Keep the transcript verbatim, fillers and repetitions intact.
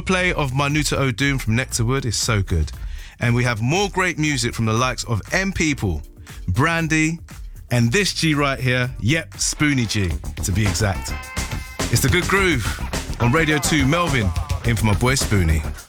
play of Manuta O'Doom from Nectarwood is so good. And we have more great music from the likes of M People, Brandy, and this G right here. Yep, Spoonie G, to be exact. It's the Good Groove on Radio two. Melvin, in for my boy Spoonie.